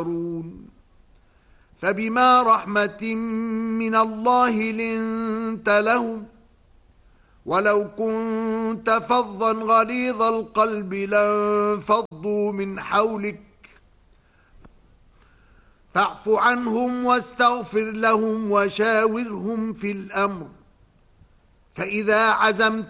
يسخرون فبما رحمة من الله لنت لهم ولو كنت فظا غليظ القلب لانفضوا من حولك فاعف عنهم واستغفر لهم وشاورهم في الأمر فإذا عزمت